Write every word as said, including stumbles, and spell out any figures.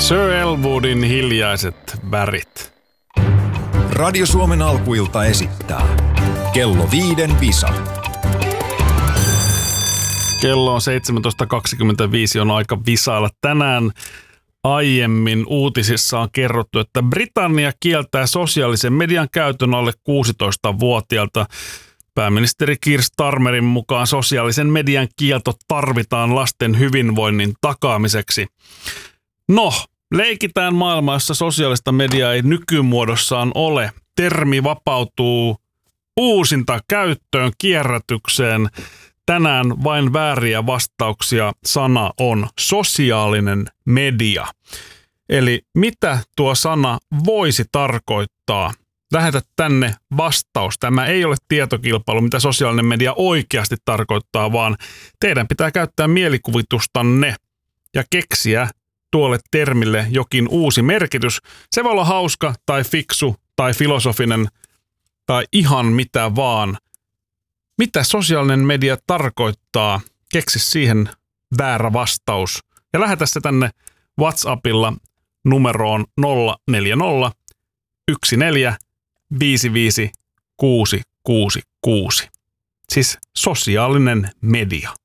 Sir Elwoodin hiljaiset värit. Radio Suomen alkuilta esittää Kello viiden visa. Kello on seitsemäntoista kaksikymmentäviisi, on aika visailla. Tänään aiemmin uutisissa on kerrottu, että Britannia kieltää sosiaalisen median käytön alle kuusitoistavuotiailta. Pääministeri Keir Starmerin mukaan sosiaalisen median kielto tarvitaan lasten hyvinvoinnin takaamiseksi. No, leikitään maailma, jossa sosiaalista mediaa ei nykymuodossaan ole. Termi vapautuu uusinta käyttöön, kierrätykseen. Tänään vain vääriä vastauksia. Sana on sosiaalinen media. Eli mitä tuo sana voisi tarkoittaa? Lähetä tänne vastaus. Tämä ei ole tietokilpailu, mitä sosiaalinen media oikeasti tarkoittaa, vaan teidän pitää käyttää mielikuvitustanne ja keksiä tuolle termille jokin uusi merkitys. Se voi olla hauska tai fiksu tai filosofinen tai ihan mitä vaan. Mitä sosiaalinen media tarkoittaa? Keksi siihen väärä vastaus. Ja lähetä se tänne WhatsAppilla numeroon nolla neljä nolla yksi neljä viisi viisi kuusi kuusi kuusi. Siis sosiaalinen media.